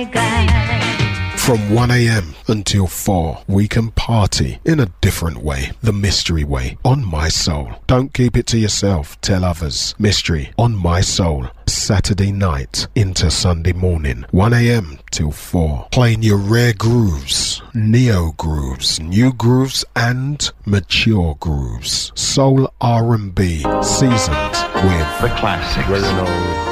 From 1 a.m. until 4, we can party in a different way, the Mystery Way, on My Soul. Don't keep it to yourself, tell others. Mystery on My Soul, Saturday night into Sunday morning, 1 a.m. till 4. Playing your rare grooves, neo grooves, new grooves and mature grooves. Soul R&B, seasoned with the classics.